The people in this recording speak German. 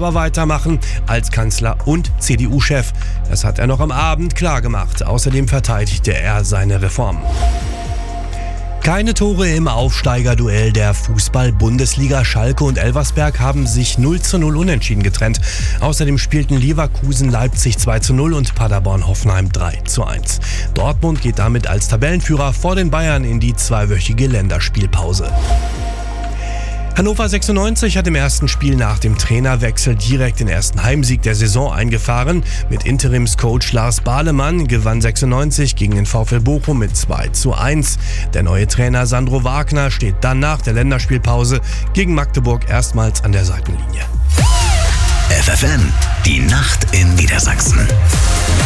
aber weitermachen als Kanzler und CDU-Chef. Das hat er noch am Abend klargemacht. Außerdem verteidigte er seine Reformen. Keine Tore im Aufsteigerduell der Fußball-Bundesliga. Schalke und Elversberg haben sich 0:0 unentschieden getrennt. Außerdem spielten Leverkusen Leipzig 2:0 und Paderborn Hoffenheim 3:1. Dortmund geht damit als Tabellenführer vor den Bayern in die zweiwöchige Länderspielpause. Hannover 96 hat im ersten Spiel nach dem Trainerwechsel direkt den ersten Heimsieg der Saison eingefahren. Mit Interimscoach Lars Bahlemann gewann 96 gegen den VfL Bochum mit 2:1. Der neue Trainer Sandro Wagner steht dann nach der Länderspielpause gegen Magdeburg erstmals an der Seitenlinie. FFN, die Nacht in Niedersachsen.